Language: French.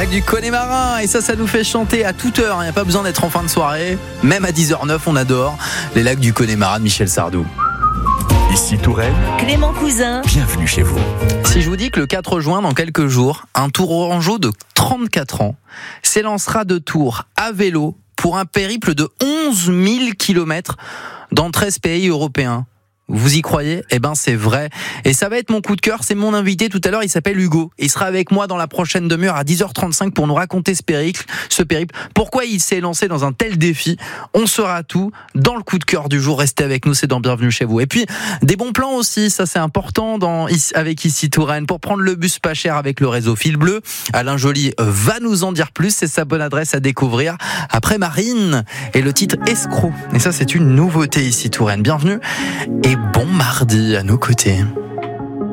lac du Connemara. Et ça nous fait chanter à toute heure. Il n'y a pas besoin d'être en fin de soirée. Même à 10h09, on adore les lacs du Connemara de Michel Sardou. Ici Touraine, Clément Cousin, bienvenue chez vous. Si je vous dis que le 4 juin, dans quelques jours, un tourangeau de 34 ans s'élancera de Tours à vélo pour un périple de 11 000 km dans 13 pays européens. Vous y croyez ? Eh ben c'est vrai. Et ça va être mon coup de cœur, c'est mon invité tout à l'heure, il s'appelle Hugo. Il sera avec moi dans la prochaine demi-heure à 10h35 pour nous raconter ce périple. Pourquoi il s'est lancé dans un tel défi ? On saura tout dans le coup de cœur du jour. Restez avec nous, c'est dans Bienvenue chez vous. Et puis des bons plans aussi, ça c'est important avec Ici Touraine. Pour prendre le bus pas cher avec le réseau Fil Bleu, Alain Joly va nous en dire plus, c'est sa bonne adresse à découvrir. Après Marine et le titre Escroc. Et ça c'est une nouveauté Ici Touraine. Bienvenue et bon mardi à nos côtés.